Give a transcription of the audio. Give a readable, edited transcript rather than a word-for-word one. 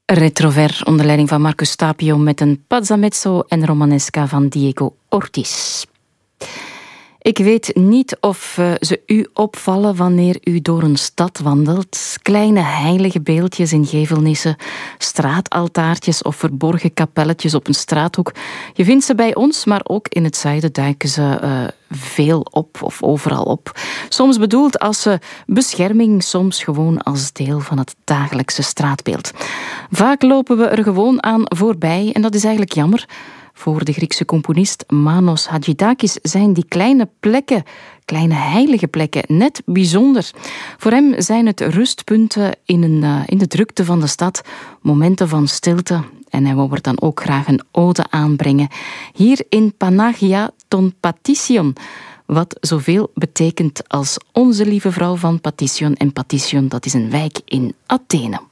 Retrover onder leiding van Marcus Tapio met een Pazzamezzo en Romanesca van Diego Ortiz. Ik weet niet of ze u opvallen wanneer u door een stad wandelt. Kleine heilige beeldjes in gevelnissen, straataltaartjes of verborgen kapelletjes op een straathoek. Je vindt ze bij ons, maar ook in het zuiden duiken ze veel op of overal op. Soms bedoeld als bescherming, soms gewoon als deel van het dagelijkse straatbeeld. Vaak lopen we er gewoon aan voorbij en dat is eigenlijk jammer. Voor de Griekse componist Manos Hadjidakis zijn die kleine plekken, kleine heilige plekken, net bijzonder. Voor hem zijn het rustpunten in de drukte van de stad, momenten van stilte. En hij wou er dan ook graag een ode aanbrengen. Hier in Panagia ton Patission, wat zoveel betekent als Onze Lieve Vrouw van Patission. En Patission, dat is een wijk in Athene.